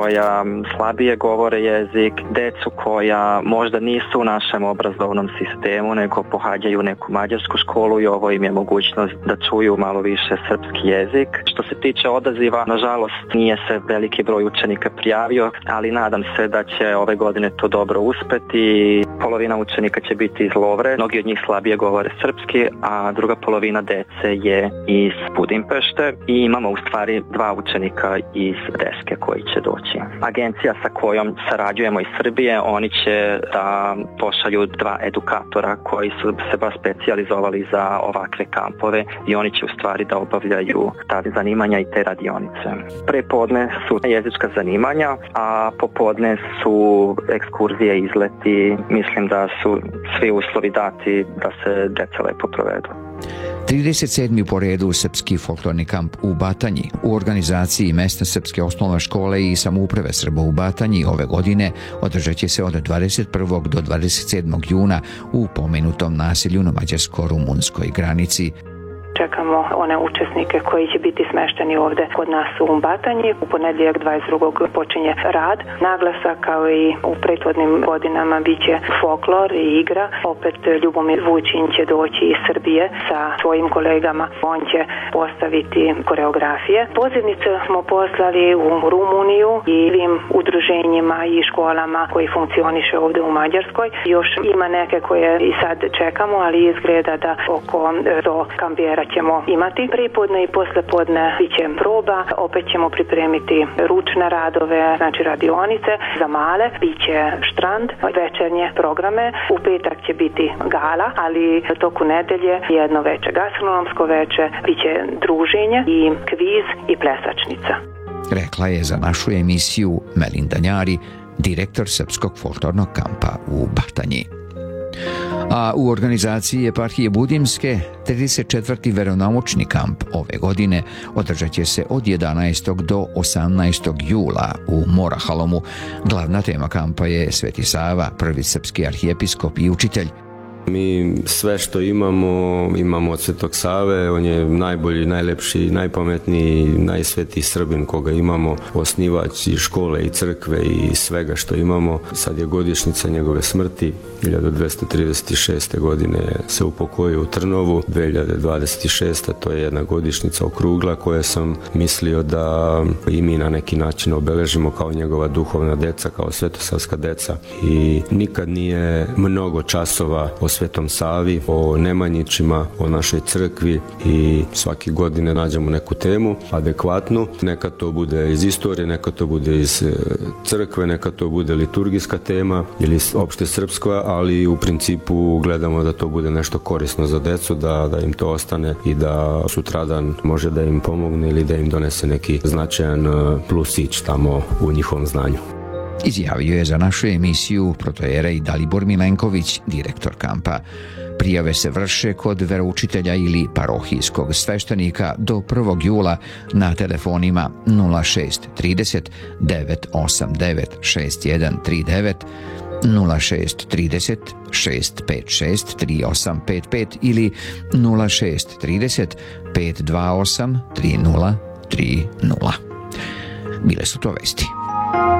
koja slabije govore jezik, decu koja možda nisu u našem obrazovnom sistemu, nego pohađaju neku mađarsku školu i ovo im je mogućnost da čuju malo više srpski jezik. Što se tiče odaziva, nažalost nije se veliki broj učenika prijavio, ali nadam se da će ove godine to dobro uspeti. Polovina učenika će biti iz Lovre, mnogi od njih slabije govore srpski, a druga polovina dece je iz Budimpešte i imamo u stvari 2 učenika iz Deske koji će doći. Agencija sa kojom sarađujemo iz Srbije, oni će da pošalju 2 edukatora koji su se baš specijalizovali za ovakve kampove i oni će u stvari da obavljaju ta zanimanja i te radionice. Prepodne su jezička zanimanja, a popodne su ekskurzije, izleti. Mislim da su svi uslovi dati da se deca lepo provedu. 37. po redu srpski folklorni kamp u Batanji u organizaciji Mesne srpske osnovne škole i samouprave Srba u Batanji ove godine održat će se od 21. do 27. juna u pomenutom naselju na mađarsko-rumunskoj granici. Čekamo one učesnike koji će biti smešteni ovde kod nas u Batanji. U ponedjeljak 22. počinje rad. Naglasak kao i u prethodnim godinama biće folklor i igra. Opet Ljubomir Vućin će doći iz Srbije sa svojim kolegama. On će postaviti koreografije. Pozivnice smo poslali u Rumuniju i svim udruženjima i školama koji funkcioniše ovde u Mađarskoj. Još ima neke koje i sad čekamo, ali izgleda da oko 100 kampera ćemo imati. Pripodne i poslepodne bit će proba, opet ćemo pripremiti ručne radove, znači radionice za male, bit će štrand, večernje programe, u petak će biti gala, ali toku nedelje jedno veče gastronomsko veče, bit će druženje i kviz i plesačnica. Rekla je za našu emisiju Melinda Njari, direktor Srpskog folklornog kampa u Batanji. A u organizaciji eparhije Budimske 34. veronaučni kamp ove godine održat će se od 11. do 18. jula u Morahalomu. Glavna tema kampa je Sveti Sava, prvi srpski arhijepiskop i učitelj. Mi sve što imamo od Svetog Save, on je najbolji, najlepši, najpametniji, najsvetiji Srbin koga imamo, osnivač i škole i crkve i svega što imamo. Sad je godišnjica njegove smrti, 1236. godine se upokojio u Trnovu, 2026. to je jedna godišnjica okrugla koja sam mislio da i mi na neki način obeležimo kao njegova duhovna deca, kao svetosavska deca. I nikad nije mnogo časova o Svetom Savi, o Nemanjićima, o našoj crkvi i svake godine nađemo neku temu adekvatnu. Neka to bude iz istorije, neka to bude iz crkve, neka to bude liturgijska tema ili opšte srpska, ali u principu gledamo da to bude nešto korisno za decu, da im to ostane i da sutradan može da im pomogne ili da im donese neki značajan plusić tamo u njihovom znanju. Izjavio je za našu emisiju protojerej Dalibor Milenković, direktor kampa. Prijave se vrše kod veroučitelja ili parohijskog sveštenika do 1. jula na telefonima 0630 989 6139, 0630 656 3855 ili 0630 528 3030. Bile su to vesti.